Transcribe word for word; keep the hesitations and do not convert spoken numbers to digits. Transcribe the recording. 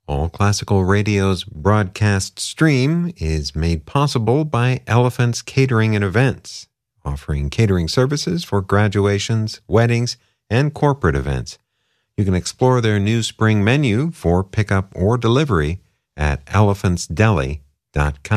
All Classical Radio's broadcast stream is made possible by Elephants Catering and Events, offering catering services for graduations, weddings, and corporate events. You can explore their new spring menu for pickup or delivery at elephants deli dot com.